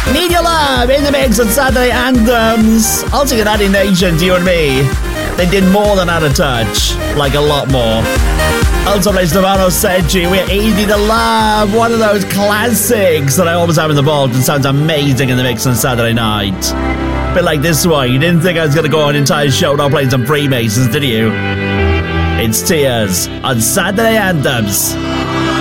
Need Your Love in the mix on Saturday Anthems. Also, good Addy Nation, to you and me. They did more than Out of Touch, like a lot more. Also plays Stefano Secchi, We're Easy to Love, one of those classics that I always have in the vault and sounds amazing in the mix on Saturday night. Bit like this one, you didn't think I was going to go an entire show not playing some Freemasons, did you? It's Tears on Saturday Anthems.